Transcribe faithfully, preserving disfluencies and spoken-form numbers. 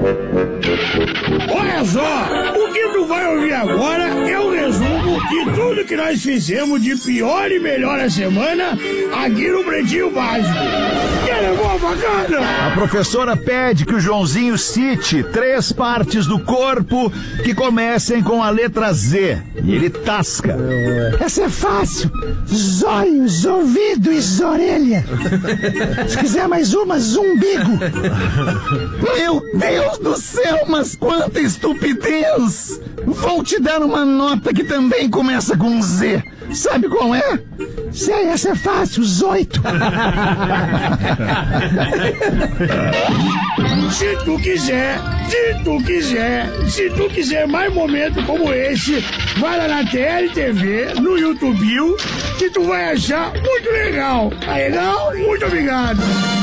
Olha só, o que tu vai ouvir agora é o resumo de tudo que nós fizemos de pior e melhor a semana aqui no Pretinho Básico. Quer boa bacana? A professora pede que o Joãozinho cite três partes do corpo que comecem com a letra Z. E ele tasca. Essa é fácil. Zóios, ouvidos, orelha. Se quiser mais uma, zumbigo. Meu Deus do céu, mas quanta estupidez! Vou te dar uma nota que também começa com Z. Sabe qual é? Sei, essa é fácil, zoito. Se tu quiser, se tu quiser, se tu quiser mais momentos como esse, vai lá na T L T V, no YouTube, que tu vai achar muito legal. Tá legal? Muito obrigado.